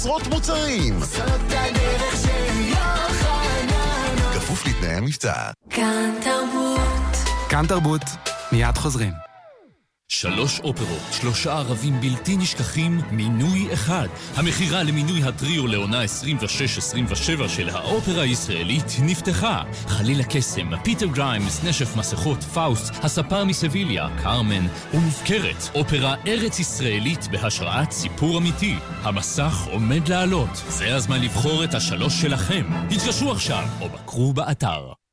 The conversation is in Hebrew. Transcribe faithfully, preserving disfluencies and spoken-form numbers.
עשרות מוצרים. זאת הדרך של יוחננוף. כפוף לתנאי המבצע. כאן תרבות. כאן תרבות, מיד חוזרים. שלוש אופרות, שלושה ערבים בלתי נשכחים, מינוי אחד. המחירה למינוי הטריו לעונה עשרים ושש עשרים ושבע של האופרה הישראלית נפתחה. חליל הקסם, פיטר גריימס, נשף מסכות, פאוסט, הספר מסביליה, קרמן ומופקרת. אופרה ארץ ישראלית בהשראת סיפור אמיתי. המסך עומד לעלות. זה הזמן לבחור את השלוש שלכם. התקשרו עכשיו או בקרו באתר.